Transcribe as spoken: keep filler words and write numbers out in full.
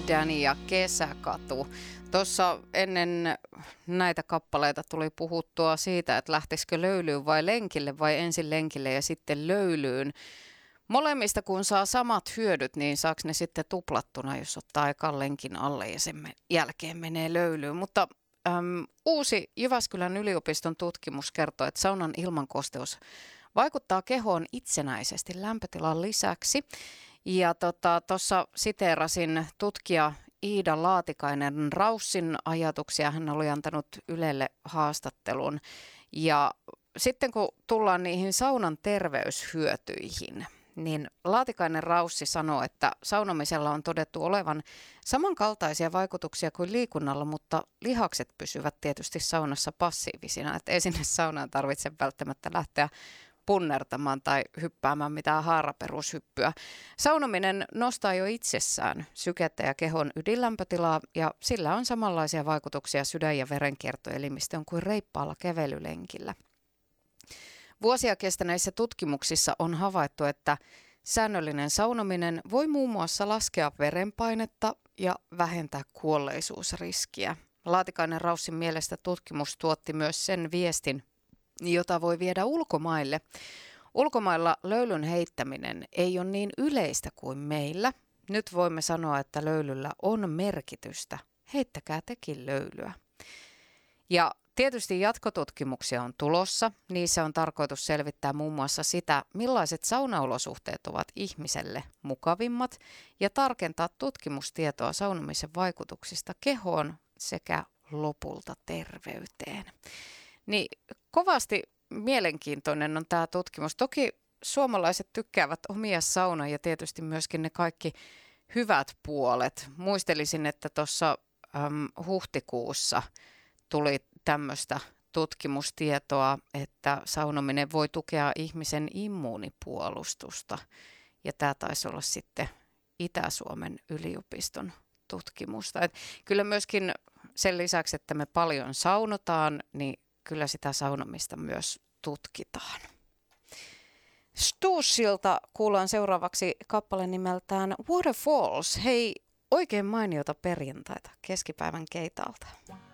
Danny ja Kesäkatu. Tuossa ennen näitä kappaleita tuli puhuttua siitä, että lähtisikö löylyyn vai lenkille vai ensin lenkille ja sitten löylyyn. Molemmista kun saa samat hyödyt, niin saako ne sitten tuplattuna, jos ottaa ekan lenkin alle ja sen jälkeen menee löylyyn. Mutta äm, uusi Jyväskylän yliopiston tutkimus kertoo, että saunan ilmankosteus vaikuttaa kehoon itsenäisesti lämpötilan lisäksi. Ja tuossa tota, siteerasin tutkija Iida Laatikainen Raussin ajatuksia. Hän oli antanut Ylelle haastattelun. Ja sitten kun tullaan niihin saunan terveyshyötyihin, niin Laatikainen Raussi sanoo, että saunomisella on todettu olevan samankaltaisia vaikutuksia kuin liikunnalla, mutta lihakset pysyvät tietysti saunassa passiivisina. Että ei sinne saunaan tarvitse välttämättä lähteä punnertamaan tai hyppäämään mitään haaraperushyppyä. Saunominen nostaa jo itsessään sykettä ja kehon ydinlämpötilaa ja sillä on samanlaisia vaikutuksia sydän- ja verenkiertoelimistöön kuin reippaalla kävelylenkillä. Vuosia kestäneissä tutkimuksissa on havaittu, että säännöllinen saunominen voi muun muassa laskea verenpainetta ja vähentää kuolleisuusriskiä. Laatikainen Raussin mielestä tutkimus tuotti myös sen viestin, jota voi viedä ulkomaille. Ulkomailla löylyn heittäminen ei ole niin yleistä kuin meillä. Nyt voimme sanoa, että löylyllä on merkitystä. Heittäkää tekin löylyä. Ja tietysti jatkotutkimuksia on tulossa. Niissä on tarkoitus selvittää muun muassa sitä, millaiset saunaolosuhteet ovat ihmiselle mukavimmat ja tarkentaa tutkimustietoa saunomisen vaikutuksista kehoon sekä lopulta terveyteen. Niin kovasti mielenkiintoinen on tämä tutkimus. Toki suomalaiset tykkäävät omia saunoja ja tietysti myöskin ne kaikki hyvät puolet. Muistelisin, että tuossa äm, huhtikuussa tuli tämmöistä tutkimustietoa, että saunominen voi tukea ihmisen immuunipuolustusta. Ja tämä taisi olla sitten Itä-Suomen yliopiston tutkimusta. Et kyllä myöskin sen lisäksi, että me paljon saunotaan, niin kyllä sitä saunomista myös tutkitaan. Stuussilta kuullaan seuraavaksi kappale nimeltään Waterfalls. Hei, oikein mainiota perjantaita keskipäivän Keitalta.